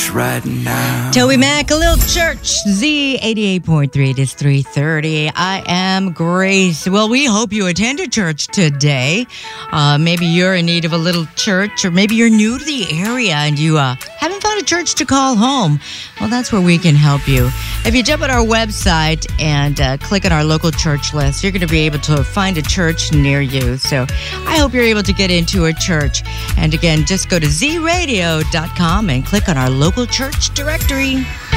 church right now. Toby Mac, a little church. Z88.3, it is 3:30. I am Grace. Well, we hope you attended church today. Maybe you're in need of a little church, or maybe you're new to the area and you haven't found a church to call home. Well, that's where we can help you. If you jump on our website and click on our local church list, you're going to be able to find a church near you. So I hope you're able to get into a church. And again, just go to zradio.com and click on our local church directory.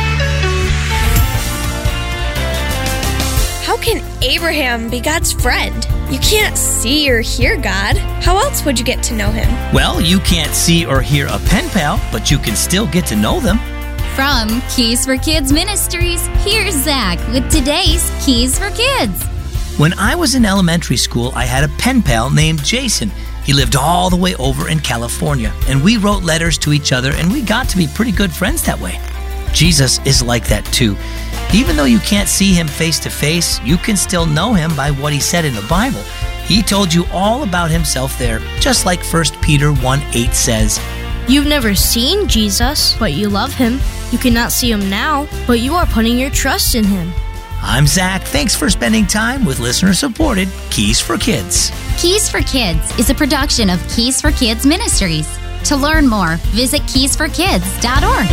How can Abraham be God's friend? You can't see or hear God. How else would you get to know him? Well, you can't see or hear a pen pal, but you can still get to know them. From Keys for Kids Ministries, here's Zach with today's Keys for Kids. When I was in elementary school, I had a pen pal named Jason. He lived all the way over in California, and we wrote letters to each other, and we got to be pretty good friends that way. Jesus is like that too. Even though you can't see him face to face, you can still know him by what he said in the Bible. He told you all about himself there, just like 1 Peter 1:8 says. You've never seen Jesus, but you love him. You cannot see him now, but you are putting your trust in him. I'm Zach. Thanks for spending time with listener-supported Keys for Kids. Keys for Kids is a production of Keys for Kids Ministries. To learn more, visit keysforkids.org.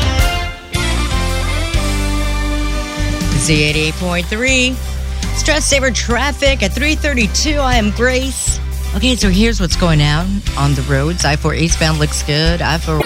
Z88.3. Stress Saver traffic at 3:32. I am Grace. Okay, so here's what's going on the roads. I-4 eastbound looks good. I-4